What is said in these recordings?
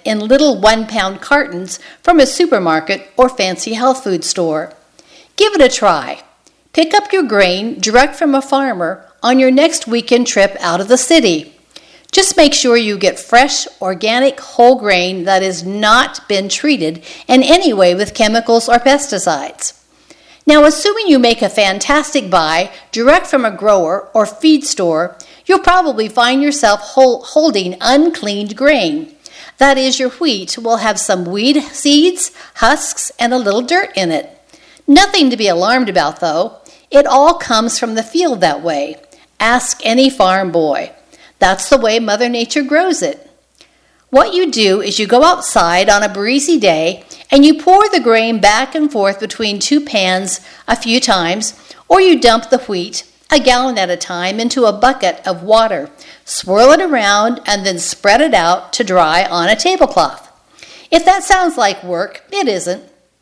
in little 1-pound cartons from a supermarket or fancy health food store. Give it a try. Pick up your grain direct from a farmer on your next weekend trip out of the city. Just make sure you get fresh, organic, whole grain that has not been treated in any way with chemicals or pesticides. Now, assuming you make a fantastic buy direct from a grower or feed store, you'll probably find yourself holding uncleaned grain. That is, your wheat will have some weed seeds, husks, and a little dirt in it. Nothing to be alarmed about, though. It all comes from the field that way. Ask any farm boy. That's the way Mother Nature grows it. What you do is you go outside on a breezy day and you pour the grain back and forth between 2 pans a few times, or you dump the wheat, a gallon at a time, into a bucket of water, swirl it around, and then spread it out to dry on a tablecloth. If that sounds like work, it isn't.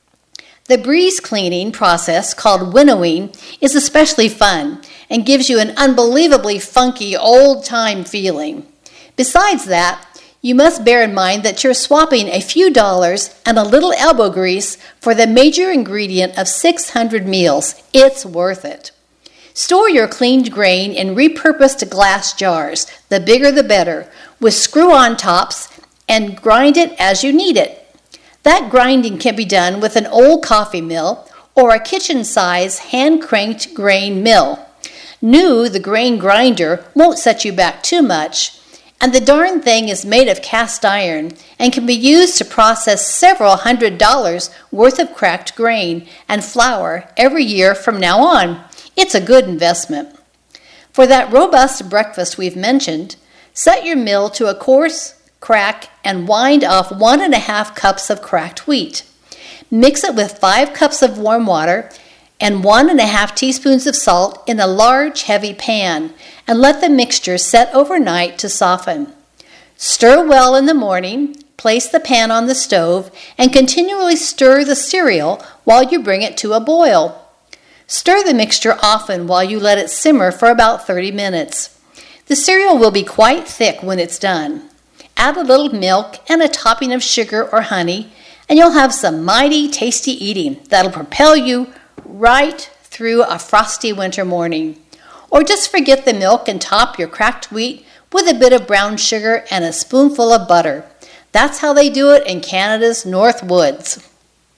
The breeze cleaning process, called winnowing, is especially fun and gives you an unbelievably funky old-time feeling. Besides that, you must bear in mind that you're swapping a few dollars and a little elbow grease for the major ingredient of 600 meals. It's worth it. Store your cleaned grain in repurposed glass jars, the bigger the better, with screw-on tops, and grind it as you need it. That grinding can be done with an old coffee mill or a kitchen-size hand-cranked grain mill. New, the grain grinder won't set you back too much, and the darn thing is made of cast iron and can be used to process several $100s worth of cracked grain and flour every year from now on. It's a good investment. For that robust breakfast we've mentioned, set your mill to a coarse crack and wind off 1.5 cups of cracked wheat. Mix it with 5 cups of warm water and 1.5 teaspoons of salt in a large, heavy pan, and let the mixture set overnight to soften. Stir well in the morning, place the pan on the stove, and continually stir the cereal while you bring it to a boil. Stir the mixture often while you let it simmer for about 30 minutes. The cereal will be quite thick when it's done. Add a little milk and a topping of sugar or honey, and you'll have some mighty tasty eating that'll propel you right through a frosty winter morning. Or just forget the milk and top your cracked wheat with a bit of brown sugar and a spoonful of butter. That's how they do it in Canada's North Woods.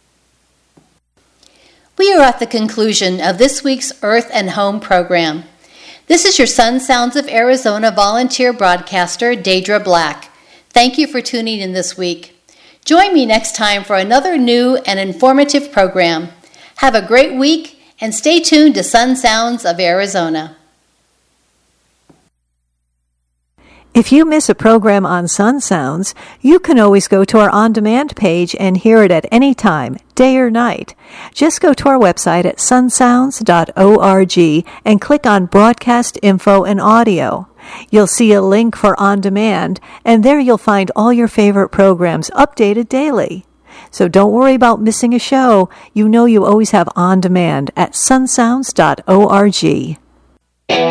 We are at the conclusion of this week's Earth and Home program. This is your Sun Sounds of Arizona volunteer broadcaster, Deidre Black. Thank you for tuning in this week. Join me next time for another new and informative program. Have a great week and stay tuned to Sun Sounds of Arizona. If you miss a program on Sun Sounds, you can always go to our on-demand page and hear it at any time, day or night. Just go to our website at sunsounds.org and click on Broadcast Info and Audio. You'll see a link for On Demand, and there you'll find all your favorite programs updated daily. So don't worry about missing a show. You know you always have On Demand at sunsounds.org.